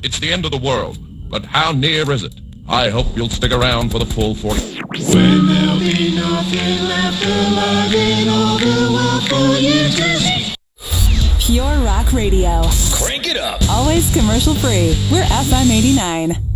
It's the end of the world, but how near is it? I hope you'll stick around for the full 40. When there'll be nothing left alive in all the world for you to see. Pure Rock Radio. Crank it up. Always commercial free. We're FM 89.